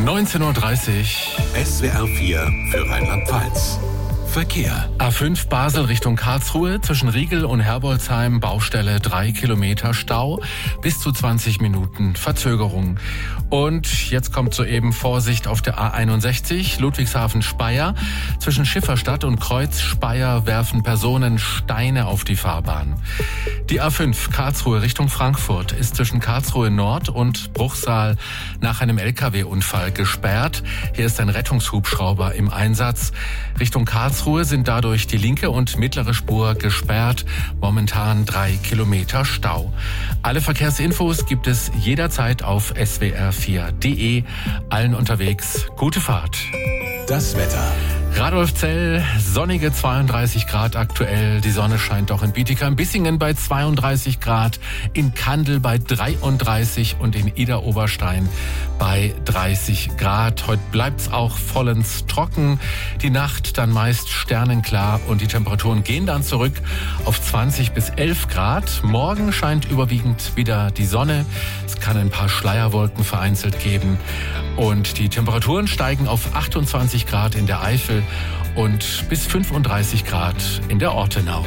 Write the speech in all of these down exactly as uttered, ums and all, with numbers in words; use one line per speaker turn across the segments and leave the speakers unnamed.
neunzehn Uhr dreißig.
S W R vier für Rheinland-Pfalz. Verkehr.
A fünf Basel Richtung Karlsruhe, zwischen Riegel und Herbolzheim, Baustelle, drei Kilometer Stau, bis zu zwanzig Minuten Verzögerung. Und jetzt kommt soeben Vorsicht auf der A einundsechzig, Ludwigshafen-Speyer. Zwischen Schifferstadt und Kreuz-Speyer werfen Personen Steine auf die Fahrbahn. Die A fünf Karlsruhe Richtung Frankfurt ist zwischen Karlsruhe Nord und Bruchsal nach einem L K W-Unfall gesperrt. Hier ist ein Rettungshubschrauber im Einsatz. Richtung Karlsruhe sind dadurch die linke und mittlere Spur gesperrt. Momentan drei Kilometer Stau. Alle Verkehrsinfos gibt es jederzeit auf S W R vier punkt de. Allen unterwegs gute Fahrt.
Das Wetter.
Radolfzell, sonnige zweiunddreißig Grad aktuell. Die Sonne scheint auch in Bietigheim-Bissingen bei zweiunddreißig Grad, in Kandel bei dreiunddreißig und in Idar-Oberstein bei dreißig Grad. Heute bleibt's auch vollends trocken. Die Nacht dann meist sternenklar und die Temperaturen gehen dann zurück auf zwanzig bis elf Grad. Morgen scheint überwiegend wieder die Sonne. Es kann ein paar Schleierwolken vereinzelt geben. Und die Temperaturen steigen auf achtundzwanzig Grad in der Eifel und bis fünfunddreißig Grad in der Ortenau.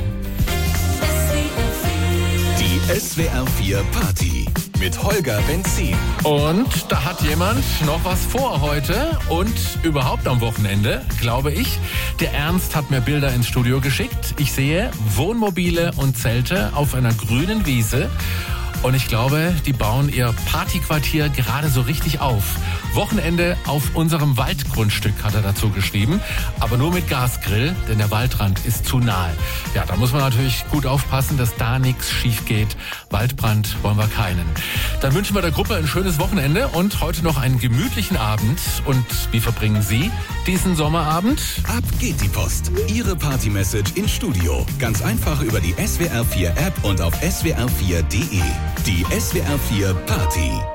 Die S W R vier Party mit Holger Benzin.
Und da hat jemand noch was vor heute und überhaupt am Wochenende, glaube ich. Der Ernst hat mir Bilder ins Studio geschickt. Ich sehe Wohnmobile und Zelte auf einer grünen Wiese. Und ich glaube, die bauen ihr Partyquartier gerade so richtig auf. Wochenende auf unserem Waldgrundstück, hat er dazu geschrieben. Aber nur mit Gasgrill, denn der Waldrand ist zu nahe. Ja, da muss man natürlich gut aufpassen, dass da nichts schief geht. Waldbrand wollen wir keinen. Dann wünschen wir der Gruppe ein schönes Wochenende und heute noch einen gemütlichen Abend. Und wie verbringen Sie diesen Sommerabend?
Ab geht die Post. Ihre Party-Message ins Studio. Ganz einfach über die S W R vier App und auf S W R vier punkt de. Die S W R vier Party.